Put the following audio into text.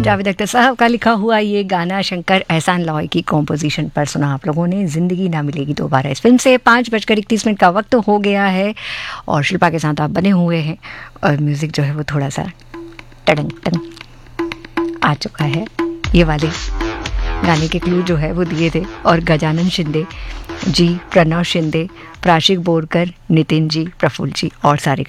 जावेद अख्तर साहब का लिखा हुआ ये गाना शंकर एहसान लॉय की कॉम्पोजिशन पर सुना आप लोगों ने। जिंदगी ना मिलेगी दोबारा इस फिल्म से 5:31 का वक्त हो गया है और शिल्पा के साथ आप बने हुए हैं और म्यूजिक जो है वो थोड़ा सा टडंग टंग आ चुका है। ये वाले गाने के क्लू जो है वो दिए थे और गजानन शिंदे जी, प्रणव शिंदे, प्राशिक बोरकर, नितिन जी, प्रफुल्ल जी और सारे